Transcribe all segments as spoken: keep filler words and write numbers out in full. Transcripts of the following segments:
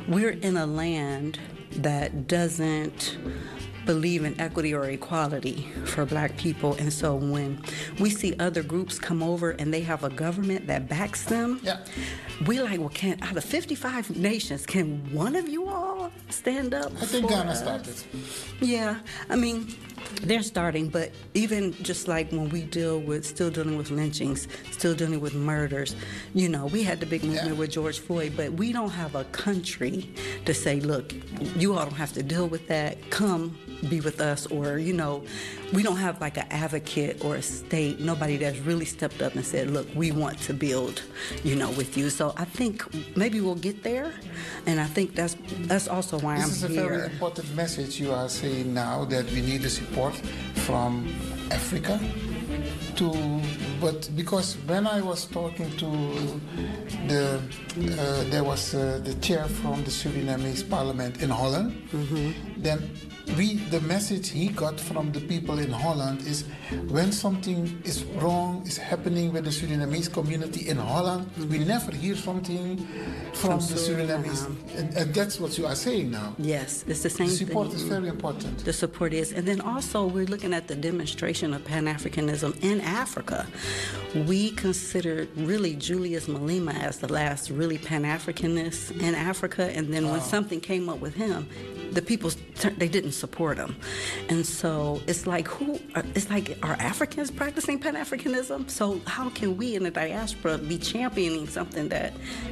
we're in a land that doesn't believe in equity or equality for black people. And so when we see other groups come over and they have a government that backs them, yeah. we like, well, can out of fifty-five nations, can one of you all stand up? I think for Ghana us? started. Yeah, I mean, they're starting, but even just like when we deal with, still dealing with lynchings, still dealing with murders, you know, we had the big movement yeah. with George Floyd, but we don't have a country to say, look, you all don't have to deal with that, come be with us, or, you know, we don't have like an advocate or a state, nobody that's really stepped up and said, look, we want to build, you know, with you. So I think maybe we'll get there, and I think that's that's also why this I'm here. This is a here. very important message you are saying now, that we need the support from Africa to, but because when I was talking to the, uh, there was uh, the chair from the Surinamese parliament in Holland, mm-hmm. then we, the message he got from the people in Holland is, when something is wrong, is happening with the Surinamese community in Holland, mm-hmm. we never hear something from, from the Surinamese, and, and that's what you are saying now. Yes, it's the same thing. The support thing. is very important. The support is, and then also we're looking at the demonstration of Pan-Africanism in Africa. We considered really Julius Malema as the last really Pan-Africanist in Africa, and then wow. when something came up with him, the people, they didn't support him. And so it's like, who, it's like, are Africans practicing Pan-Africanism? So how can we in the diaspora be championing something that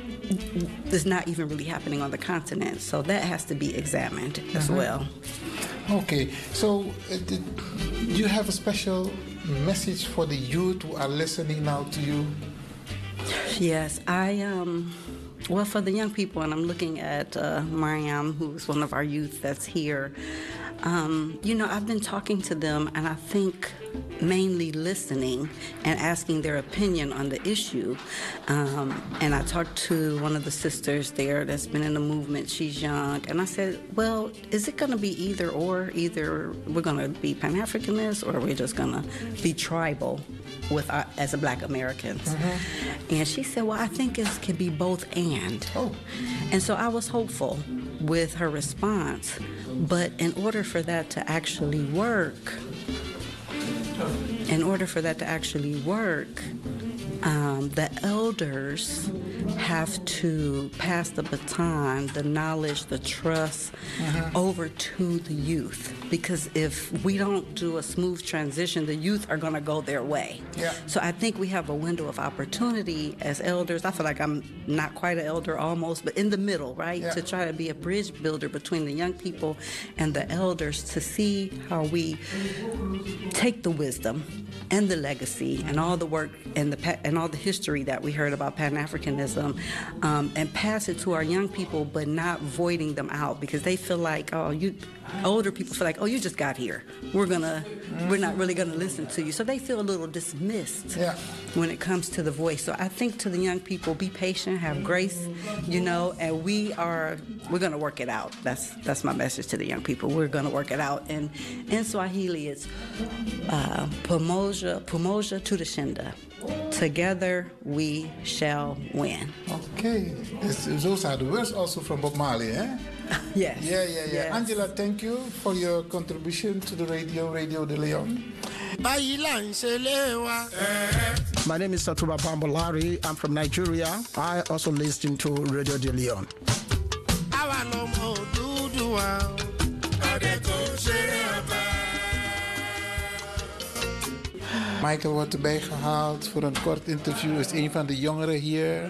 is not even really happening on the continent? So that has to be examined mm-hmm. as well. Okay, so uh, did you have a special message for the youth who are listening now to you? Yes, I, um, well, for the young people, and I'm looking at uh, Mariam, who's one of our youth that's here, um, you know, I've been talking to them, and I think mainly listening and asking their opinion on the issue. Um, and I talked to one of the sisters there that's been in the movement. She's young. And I said, well, is it going to be either or? Either we're going to be Pan-Africanists or we're just going to be tribal with our, as a Black Americans. Mm-hmm. And she said, well, I think it can be both and. Oh. And so I was hopeful with her response. But in order for that to actually work, in order for that to actually work, um, the elders have to pass the baton, the knowledge, the trust mm-hmm. over to the youth. Because if we don't do a smooth transition, the youth are going to go their way. Yeah. So I think we have a window of opportunity as elders. I feel like I'm not quite an elder almost, but in the middle, right? Yeah. To try to be a bridge builder between the young people and the elders to see how we take the wisdom and the legacy and all the work and the and all the history that we heard about Pan-Africanism um, and pass it to our young people, but not voiding them out because they feel like, oh, you older people feel like, oh, you just got here. We're gonna, we're not really gonna listen to you. So they feel a little dismissed yeah. when it comes to the voice. So I think to the young people, be patient, have grace, you know, and we are, we're gonna work it out. That's that's my message to the young people. We're gonna work it out. And in Swahili, it's uh, Pamoja, Pamoja Tutashinda. Together we shall win. Okay, it's, those are the words also from Bob Marley, eh? Yes. Yeah, yeah, yeah. Yes. Angela, thank you for your contribution to the radio, Radio de Leon. My name is Satuba Pambolari. I'm from Nigeria. I also listen to Radio de Leon. Michael wordt erbij gehaald voor een kort interview. Is een van de jongeren hier.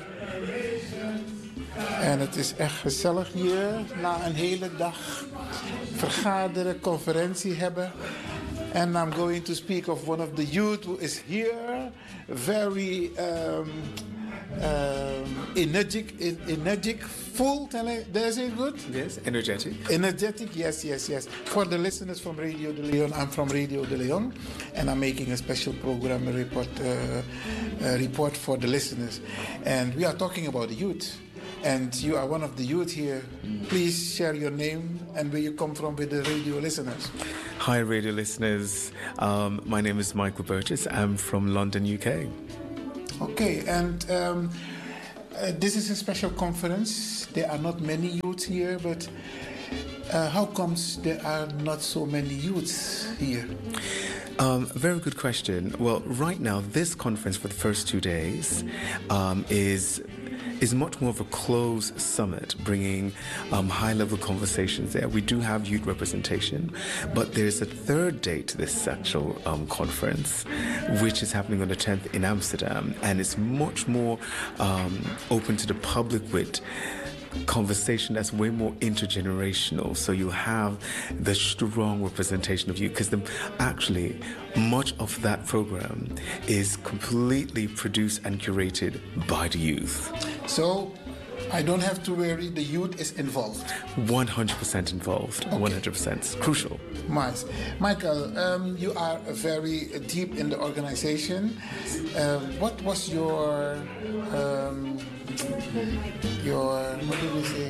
En het is echt gezellig hier. Na een hele dag vergaderen, conferentie hebben. And I'm going to speak of one of the youth who is here. Very um, um, energetic, energetic, full. Did I say it good? Yes, energetic. Energetic, yes, yes, yes. For the listeners from Radio de Leon, I'm from Radio de Leon, and I'm making a special program, a report, uh, a report for the listeners. And we are talking about the youth. And you are one of the youth here. Please share your name and where you come from with the radio listeners. Hi, radio listeners. Um, my name is Michael Burgess. I'm from London, U K. Okay, and um, uh, this is a special conference. There are not many youths here, but uh, how comes there are not so many youths here? Um, very good question. Well, right now, this conference for the first two days um, is is much more of a closed summit, bringing um, high-level conversations there. We do have youth representation, but there's a third day to this actual um, conference, which is happening on the tenth in Amsterdam, and it's much more um, open to the public with conversation that's way more intergenerational. So you have the strong representation of youth, because actually much of that program is completely produced and curated by the youth. So I don't have to worry, the youth is involved. one hundred percent involved. Okay. one hundred percent. It's crucial. Nice. Michael, um, you are very deep in the organization. Uh, what was your um, your what do we say?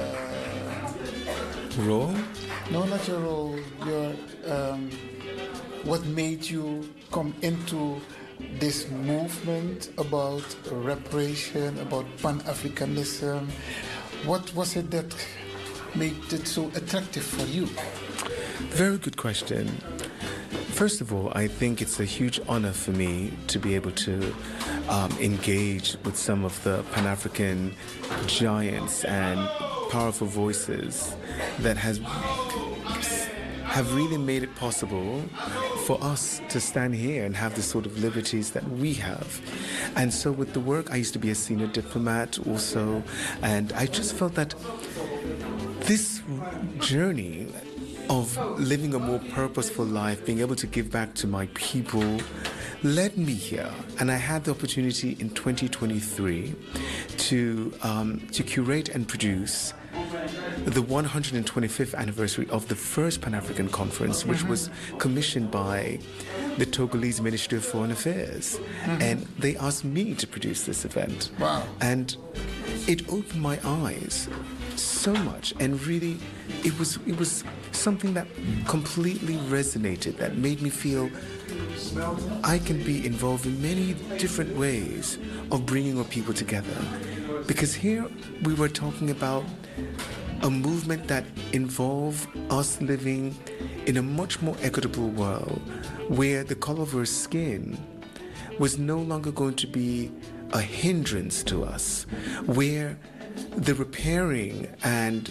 Uh, role? No, not your role. Your um, what made you come into this movement about reparation, about Pan-Africanism? What was it that made it so attractive for you? Very good question. First of all, I think it's a huge honor for me to be able to um, engage with some of the Pan-African giants and powerful voices that has have really made it possible for us to stand here and have the sort of liberties that we have. And so with the work, I used to be a senior diplomat also, and I just felt that this journey of living a more purposeful life, being able to give back to my people, led me here. And I had the opportunity in twenty twenty-three to um, to curate and produce the one hundred twenty-fifth anniversary of the first Pan-African Conference, which mm-hmm. was commissioned by the Togolese Ministry of Foreign Affairs. Mm-hmm. And they asked me to produce this event. Wow. And it opened my eyes so much, and really it was it was something that completely resonated, that made me feel I can be involved in many different ways of bringing our people together. Because here we were talking about a movement that involved us living in a much more equitable world, where the color of our skin was no longer going to be a hindrance to us, where the repairing and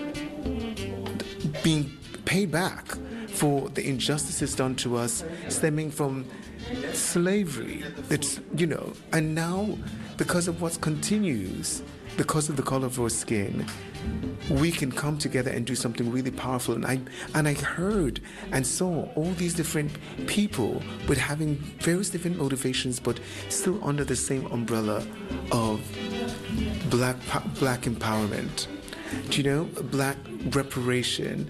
being paid back for the injustices done to us stemming from slavery, it's, you know, and now because of what continues, because of the color of our skin, we can come together and do something really powerful. And I and I heard and saw all these different people with having various different motivations, but still under the same umbrella of black black empowerment, do you know, black reparation,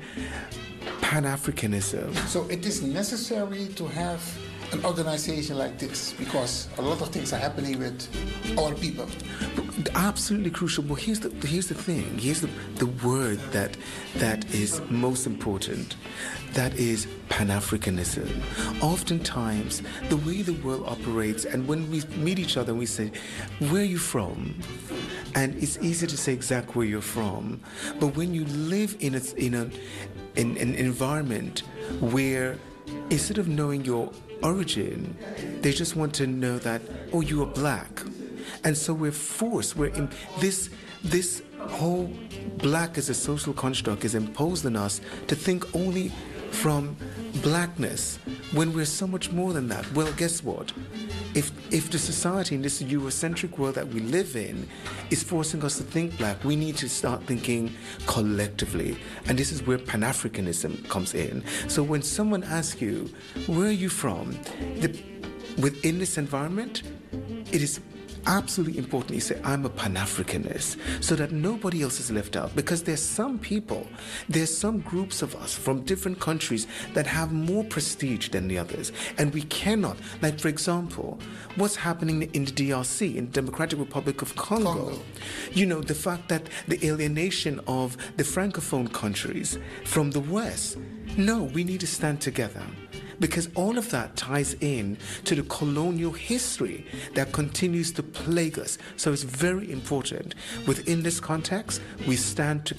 Pan-Africanism. So it is necessary to have an organization like this, because a lot of things are happening with our people. Absolutely crucial. But here's the here's the thing. Here's the, the word that that is most important. That is Pan-Africanism. Oftentimes, the way the world operates, and when we meet each other and we say, "Where are you from?" and it's easy to say exactly where you're from, but when you live in a in a in an environment where instead of knowing your origin, they just want to know that, oh, you are black. And so we're forced, we're in this this whole black as a social construct is imposed on us to think only from blackness when we're so much more than that. Well, guess what? If if the society in this Eurocentric world that we live in is forcing us to think black, we need to start thinking collectively. And this is where Pan-Africanism comes in. So when someone asks you, where are you from? The, within this environment, it is absolutely important you say, I'm a Pan-Africanist, so that nobody else is left out. Because there's some people, there's some groups of us from different countries that have more prestige than the others. And we cannot, like for example, what's happening in the D R C, in the Democratic Republic of Congo. Congo. You know, the fact that the alienation of the Francophone countries from the West. No, we need to stand together. because all of that ties in to the colonial history that continues to plague us. So it's very important. Within this context, we stand together.